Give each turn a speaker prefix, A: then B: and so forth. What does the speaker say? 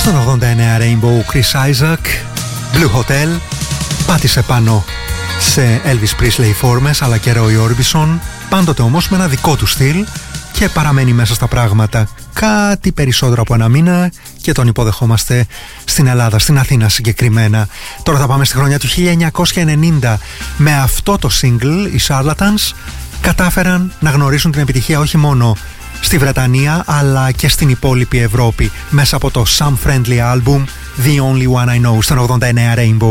A: Στον 89 Rainbow, Chris Isaac, Blue Hotel. Πάτησε πάνω σε Elvis Presley φόρμες αλλά και Roy Orbison, πάντοτε όμως με ένα δικό του στυλ, και παραμένει μέσα στα πράγματα κάτι περισσότερο από ένα μήνα και τον υποδεχόμαστε στην Ελλάδα, στην Αθήνα συγκεκριμένα. Τώρα θα πάμε στη χρονιά του 1990. Με αυτό το single οι Charlatans κατάφεραν να γνωρίσουν την επιτυχία όχι μόνο στη Βρετανία αλλά και στην υπόλοιπη Ευρώπη μέσα από το Some Friendly Album The Only One I Know στον 89 Rainbow.